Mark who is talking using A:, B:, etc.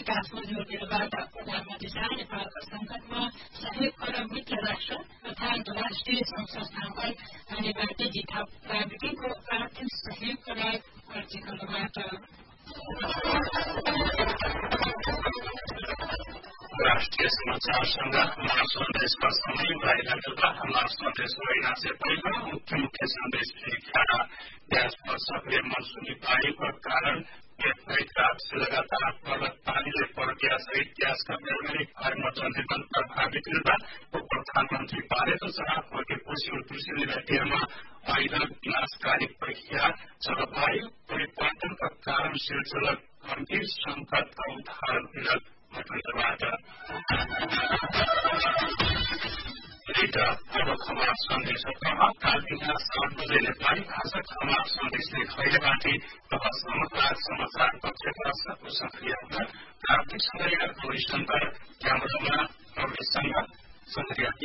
A: विकासमा जोड दिनबाट प्रधानमन्त्री शाह नेपालका सङ्कटमा सहयोग गर्न मित्र राष्ट्र तथा अन्तर्राष्ट्रिय संस्थानलाई धन्यवाद दिँदै थप प्राविधिकको आर्थिक सहयोगका लागि अर्जी गर्नुभएको
B: राष्ट्रिय समाचार संघ हमारा संदेश का समय भइरहेको हमारा संदेश महिना से पहले मुख्य संदेश लेखा गैस पर सक्रिय मनसूनी पानीको कारण एक रात से लगातार पर्वत पानीले पर्किया सहित गैस का वैज्ञानिक कार्यमा जनजीवन प्रभावित हुँदा प्रधानमन्त्री पारेको छ फर्केपछि कृषि विभागमा अहिले विनाशकारी प्रक्रिया जलवायु परिवर्तनका कारण सिर्जना गम्भीर संकटका उदाहरण अब खबर सन्देश काल बिहान 7 बजे नेपाली भाषा खबर सन्देशले खैलेबाट तब समाचार पक्षका सबको सक्रिय प्राप्तिक समय वरिष्ठन्तर क्यामेरामा प्रवेशसँग सक्रिय